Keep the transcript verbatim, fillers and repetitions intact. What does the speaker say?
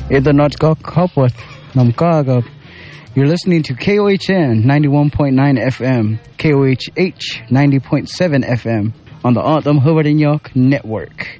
Ito not ka kapwat nam kaagap. You're listening to K O H N ninety-one point nine F M, K O H H ninety point seven F M on the Autumn Hubbard and York Network.